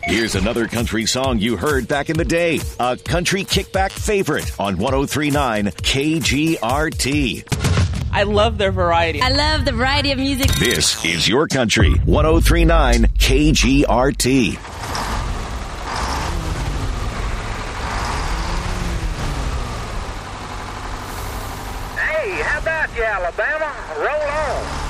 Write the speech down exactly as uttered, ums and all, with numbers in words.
Here's another country song you heard back in the day. A country kickback favorite on one oh three point nine K G R T. I love their variety. I love the variety of music. This is your country. one oh three point nine K G R T. Hey, how about you, Alabama? Roll on.